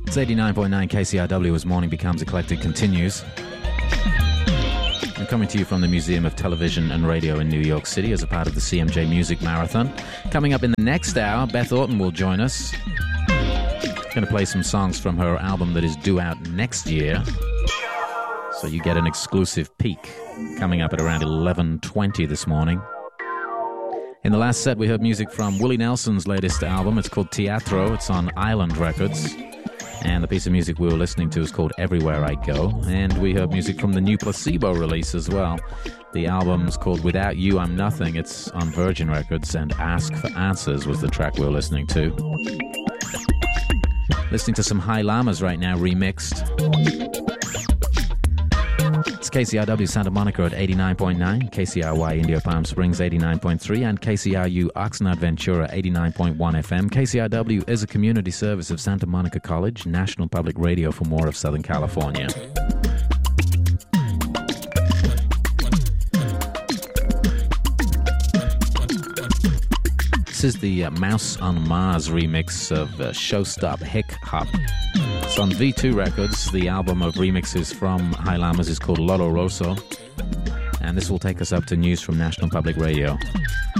It's 89.9 KCRW as Morning Becomes Eclectic continues. I'm coming to you from the Museum of Television and Radio in New York City as a part of the CMJ Music Marathon. Coming up in the next hour, Beth Orton will join us. Going to play some songs from her album that is due out next year. So you get an exclusive peek coming up at around 11:20 this morning. In the last set, we heard music from Willie Nelson's latest album. It's called Teatro. It's on Island Records. And the piece of music we were listening to is called Everywhere I Go. And we heard music from the new Placebo release as well. The album's called Without You, I'm Nothing. It's on Virgin Records. And Ask for Answers was the track we were listening to. Listening to some High Llamas right now, remixed. It's KCRW Santa Monica at 89.9, KCRY Indio Palm Springs 89.3, and KCRU Oxnard Ventura 89.1 FM. KCRW is a community service of Santa Monica College, National Public Radio for more of Southern California. This is the Mouse on Mars remix of Showstop Hick Hop. It's on V2 Records. The album of remixes from High Llamas is called Lolo Rosso. And this will take us up to news from National Public Radio.